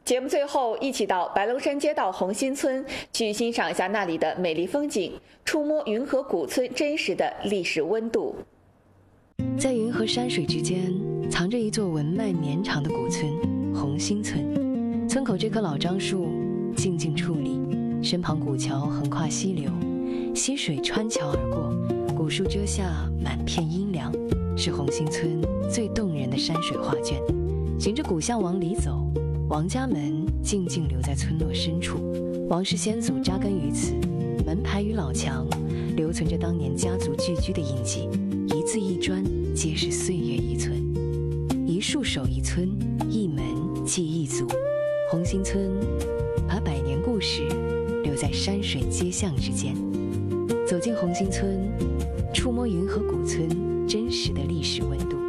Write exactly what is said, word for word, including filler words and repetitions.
节目最后，一起到白龙山街道红心村去欣赏一下那里的美丽风景，触摸云河古村真实的历史温度。 在云和山水之间，藏着一座文脉绵长的古村——红心村。村口这棵老樟树静静矗立，身旁古桥横跨溪流，溪水穿桥而过，古树遮下满片阴凉，是红心村最动人的山水画卷。循着古巷往里走，王家门静静留在村落深处，王氏先祖扎根于此，门牌与老墙留存着当年家族聚居的印记，一字一砖皆是岁月遗存。一树守一村，一门记一族。红心村把百年故事留在山水街巷之间。走进红心村，触摸云和古村真实的历史温度。